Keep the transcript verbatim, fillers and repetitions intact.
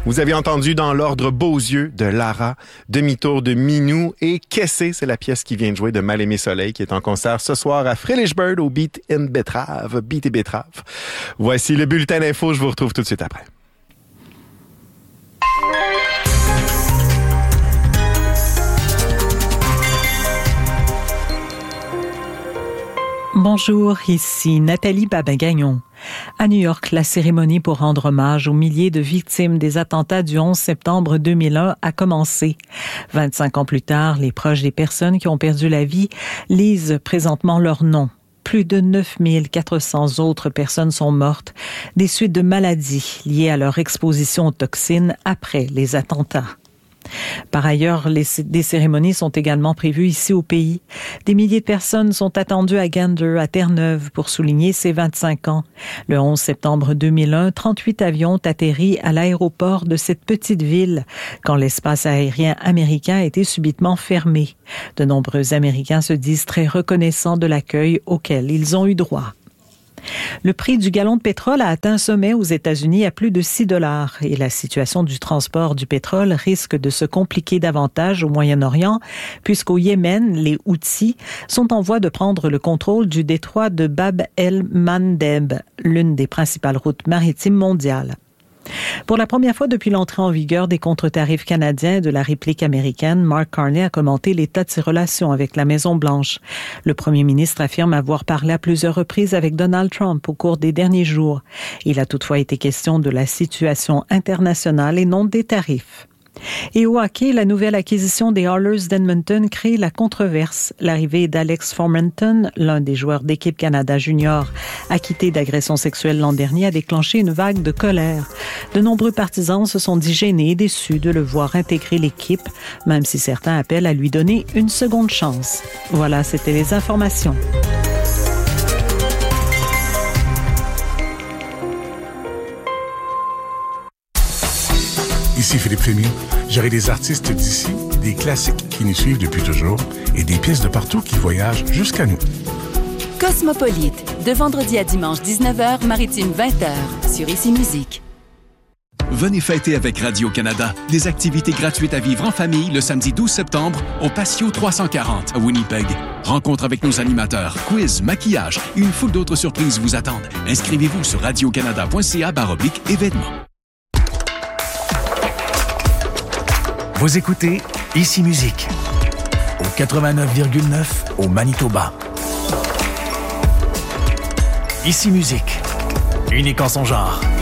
Vous avez entendu dans l'ordre Beaux yeux de Lara, Demi-tour de Minou et Kessé, c'est la pièce qui vient de jouer de Mal-aimé Soleil qui est en concert ce soir à Frelichburg au Beat in Betrave, Beat et Betrave. Voici le bulletin d'info, je vous retrouve tout de suite après. Bonjour, ici Nathalie Babin-Gagnon. À New York, la cérémonie pour rendre hommage aux milliers de victimes des attentats du onze septembre deux mille un a commencé. vingt-cinq ans plus tard, les proches des personnes qui ont perdu la vie lisent présentement leurs noms. Plus de neuf mille quatre cents autres personnes sont mortes des suites de maladies liées à leur exposition aux toxines après les attentats. Par ailleurs, les, des cérémonies sont également prévues ici au pays. Des milliers de personnes sont attendues à Gander, à Terre-Neuve, pour souligner ses vingt-cinq ans. Le onze septembre deux mille un, trente-huit avions ont atterri à l'aéroport de cette petite ville quand l'espace aérien américain a été subitement fermé. De nombreux Américains se disent très reconnaissants de l'accueil auquel ils ont eu droit. Le prix du gallon de pétrole a atteint un sommet aux États-Unis à plus de six dollars et la situation du transport du pétrole risque de se compliquer davantage au Moyen-Orient puisqu'au Yémen, les Houthis sont en voie de prendre le contrôle du détroit de Bab el-Mandeb, l'une des principales routes maritimes mondiales. Pour la première fois depuis l'entrée en vigueur des contre-tarifs canadiens et de la réplique américaine, Mark Carney a commenté l'état de ses relations avec la Maison-Blanche. Le premier ministre affirme avoir parlé à plusieurs reprises avec Donald Trump au cours des derniers jours. Il a toutefois été question de la situation internationale et non des tarifs. Et au hockey, la nouvelle acquisition des Oilers d'Edmonton crée la controverse. L'arrivée d'Alex Formenton, l'un des joueurs d'équipe Canada Junior, acquitté d'agression sexuelle l'an dernier, a déclenché une vague de colère. De nombreux partisans se sont dit gênés et déçus de le voir intégrer l'équipe, même si certains appellent à lui donner une seconde chance. Voilà, c'était les informations. Ici Philippe Fémieux. J'aurai des artistes d'ici, des classiques qui nous suivent depuis toujours et des pièces de partout qui voyagent jusqu'à nous. Cosmopolite, de vendredi à dimanche dix-neuf heures, maritime vingt heures, sur Ici Musique. Venez fêter avec Radio-Canada des activités gratuites à vivre en famille le samedi douze septembre au Patio trois cent quarante à Winnipeg. Rencontre avec nos animateurs, quiz, maquillage et une foule d'autres surprises vous attendent. Inscrivez-vous sur radiocanada.ca barre oblique événements. Vous écoutez Ici Musique au quatre-vingt-neuf virgule neuf au Manitoba. Ici Musique, unique en son genre.